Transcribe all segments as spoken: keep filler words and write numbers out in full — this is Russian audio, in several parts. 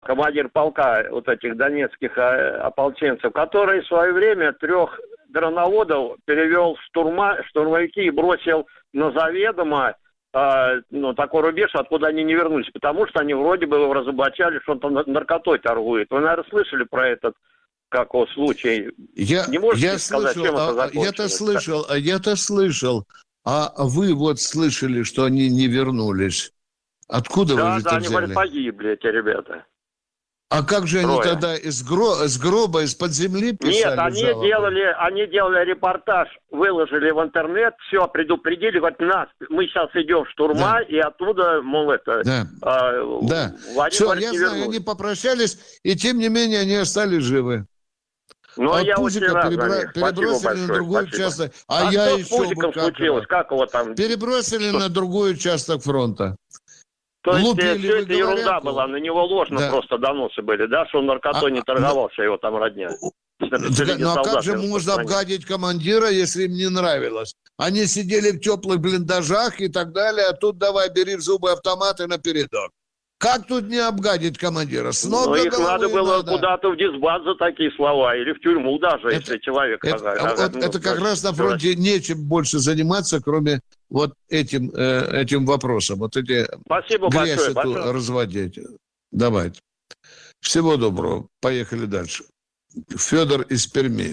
командир полка вот этих донецких ополченцев, который в свое время трех дроноводов перевел в штурма, штурмовики и бросил на заведомо э, ну, такой рубеж, откуда они не вернулись, потому что они вроде бы разоблачали, что он там наркотой торгует. Вы, наверное, слышали про этот как он, случай? Я, не можете я сказать, слышал, чем это а, закончилось? Я-то слышал, а я-то слышал. А вы вот слышали, что они не вернулись. Откуда да, вы это да, взяли? они, говорят, погибли, эти ребята. А как же Трое. они тогда из, гро... из гроба, из-под земли писали? Нет, они жалобы? делали, они делали репортаж, выложили в интернет, все, предупредили, говорят, нас, мы сейчас идем в штурма, да. И оттуда, мол, это... Да, э, да. Они, Все, говорят, я не знаю, вернулись. они попрощались, и тем не менее они остались живы. Ну, а я Пузика очень рад перебра... за них. перебросили Спасибо на большое, другой спасибо. участок. А, а я что еще с Пузиком как случилось? Как его там... Перебросили что? на другой участок фронта. То есть Лупили все это ерунда говорянку. была, на него ложно да. просто доносы были, да, что он наркотой а, не торговался, но... его там родня. Ну а как же можно обгадить командира, если им не нравилось? Они сидели в теплых блиндажах и так далее, а тут давай бери в зубы автоматы напередок. Как тут не обгадить командира? С ног ну, до их надо было надо. Куда-то в дисбат за такие слова, или в тюрьму даже, это, если человек... Это, ага, вот, ну, это как ну, раз на фронте да. нечем больше заниматься, кроме вот этим, э, этим вопросом. Вот эти Спасибо грязь большое, эту большое. разводить. Давайте. Всего доброго. Поехали дальше. Федор из Перми.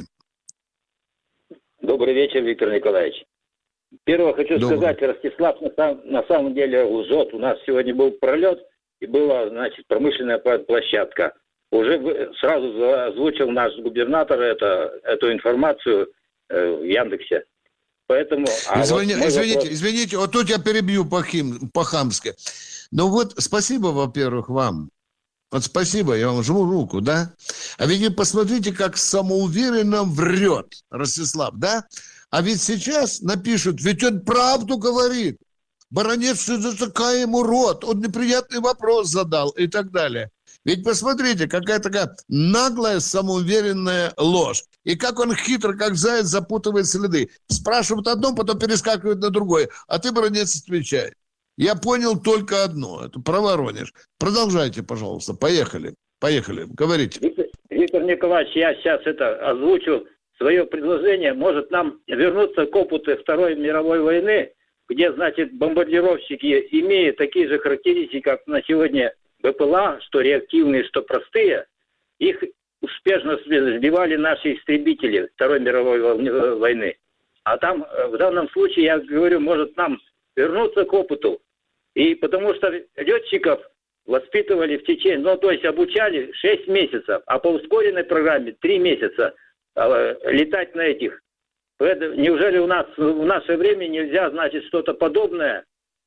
Добрый вечер, Виктор Николаевич. Первое хочу Добрый. сказать, Ростислав на, сам, на самом деле лжет. У нас сегодня был пролет, и была, значит, промышленная площадка. Уже сразу озвучил наш губернатор это, эту информацию э, в Яндексе. Поэтому... А Извини, вот извините, вопрос... извините, вот тут я перебью по-хим, по-хамски. Ну вот, спасибо, во-первых, вам. Вот спасибо, я вам жму руку, да? А ведь вы посмотрите, как самоуверенно врет Ростислав, да? А ведь сейчас напишут, ведь он правду говорит. Баранец, что за такая ему рот? Он неприятный вопрос задал и так далее. Ведь посмотрите, какая такая наглая, самоуверенная ложь. И как он хитро, как заяц, запутывает следы. Спрашивают одно, потом перескакивают на другое. А ты, Баранец, отвечай. Я понял только одно. Это про Воронеж. Продолжайте, пожалуйста. Поехали. Поехали. Говорите. Виктор, Виктор Николаевич, я сейчас это озвучу. Свое предложение. Может нам вернуться к опыту Второй мировой войны, где, значит, бомбардировщики, имея такие же характеристики, как на сегодня БПЛА, что реактивные, что простые, их успешно сбивали наши истребители Второй мировой войны. А там, в данном случае, я говорю, может нам вернуться к опыту. И потому что летчиков воспитывали в течение, ну, то есть обучали шесть месяцев, а по ускоренной программе три месяца э, летать на этих. Неужели у нас в наше время нельзя, значит, что-то подобное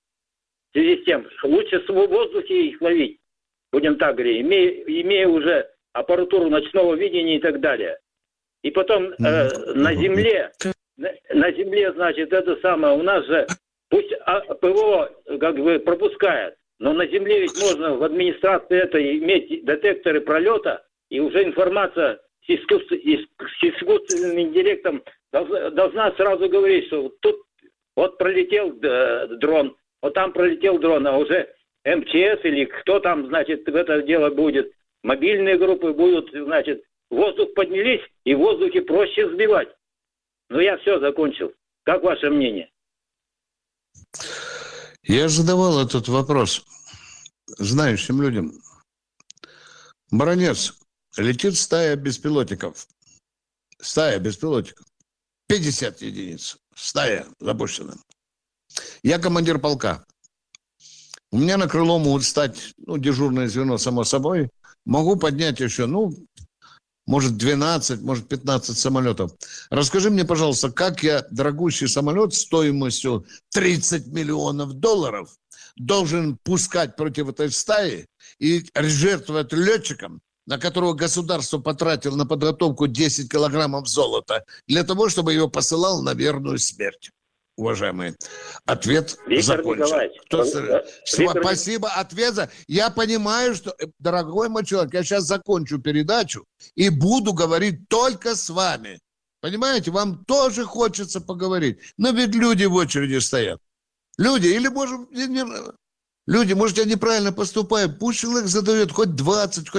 в связи с тем, лучше в воздухе их ловить, будем так говорить, имея, имея уже аппаратуру ночного видения и так далее. И потом э, на земле, на, на земле, значит, это самое, у нас же, пусть ПВО как бы пропускает, но на земле ведь можно в администрации это иметь детекторы пролета, и уже информация с, искусств, с искусственным интеллектом должна, должна сразу говорить, что вот тут вот пролетел э, дрон, вот там пролетел дрон, а уже эм че эс или кто там, значит, в это дело будет, мобильные группы будут, значит, в воздух поднялись, и в воздухе проще сбивать. Ну, я все закончил. Как ваше мнение? Я задавал этот вопрос знающим людям. Баранец, летит стая беспилотников. Стая беспилотников. пятьдесят единиц. Стая запущена. Я командир полка. У меня на крыло могут стать, ну, дежурное звено, само собой. Могу поднять еще, ну, может, двенадцать, может, пятнадцать самолетов. Расскажи мне, пожалуйста, как я дорогущий самолет стоимостью тридцать миллионов долларов должен пускать против этой стаи и жертвовать летчикам, на которого государство потратило на подготовку десять килограммов золота, для того, чтобы его посылал на верную смерть. Уважаемые, ответ Виктор закончен. Николаевич, Кто... Виктор... Спасибо, ответ за... Я понимаю, что, дорогой мой человек, я сейчас закончу передачу и буду говорить только с вами. Понимаете, вам тоже хочется поговорить. Но ведь люди в очереди стоят. Люди, или, может, люди, может, я неправильно поступаю, пусть человек задает хоть двадцать, хоть